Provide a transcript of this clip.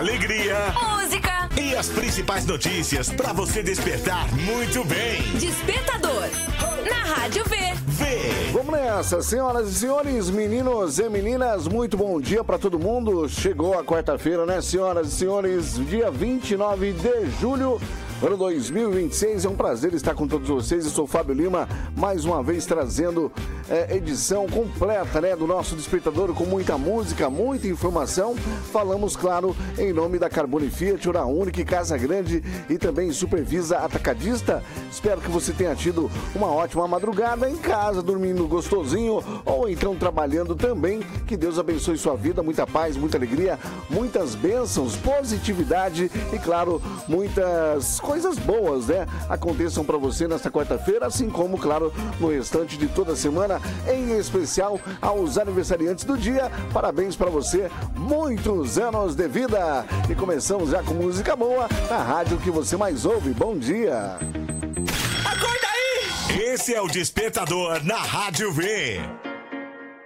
alegria, música e as principais notícias para você despertar muito bem. Despertador, na Rádio V. Vamos nessa, senhoras e senhores, meninos e meninas, muito bom dia para todo mundo. Chegou a quarta-feira, né, senhoras e senhores? Dia 29 de julho, ano 2026. É um prazer estar com todos vocês. Eu sou o Fábio Lima, mais uma vez trazendo edição completa, né, do nosso Despertador, com muita música, muita informação. Falamos, claro, em nome da Carbone Fiat, Hora Única, Casa Grande e também Supervisa Atacadista. Espero que você tenha tido uma ótima madrugada em casa, dormindo gostosinho ou então trabalhando também. Que Deus abençoe sua vida, muita paz, muita alegria, muitas bênçãos, positividade e, claro, muitas coisas boas, né, aconteçam para você nesta quarta-feira, assim como, claro, no restante de toda a semana, em especial aos aniversariantes do dia. Parabéns para você, muitos anos de vida. E começamos já com música boa na rádio que você mais ouve. Bom dia. Acorda aí! Esse é o Despertador na Rádio V.